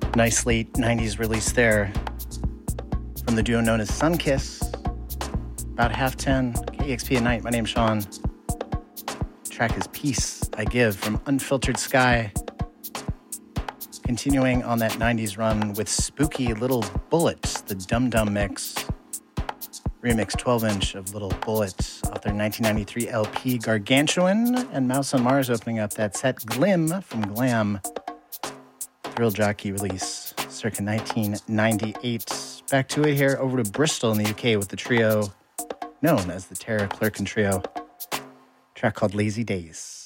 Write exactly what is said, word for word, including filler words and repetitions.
Nice late nineties release there from the duo known as Sunkiss. About half ten, K E X P at night. My name's Sean. Track is Peace I Give from Unfiltered Sky. Continuing on that nineties run with Spooky Little Bullets, the Dum Dum Mix. Remix twelve inch of Little Bullets off their nineteen ninety-three L P Gargantuan, and Mouse on Mars opening up that set Glim from Glam. Thrill Jockey release circa nineteen ninety-eight. Back to it here over to Bristol in the U K with the trio known as the Tara Clerkin Trio. A track called Lazy Days.